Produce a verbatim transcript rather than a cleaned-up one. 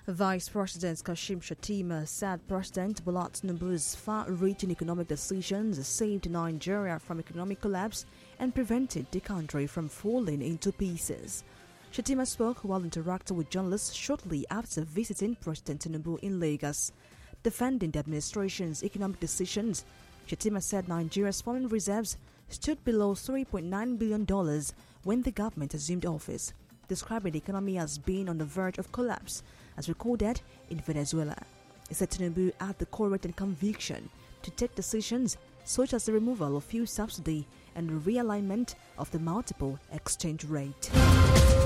Vice President Kashim Shettima said President Bola Tinubu's far-reaching economic decisions saved Nigeria from economic collapse and prevented the country from falling into pieces. Shettima spoke while interacting with journalists shortly after visiting President Tinubu in Lagos. Defending the administration's economic decisions, Shettima said Nigeria's foreign reserves stood below three point nine billion dollars when the government assumed office, describing the economy as being on the verge of collapse, as recorded in Venezuela. He said Tinubu had the courage and conviction to take decisions such as the removal of fuel subsidy and the realignment of the multiple exchange rate.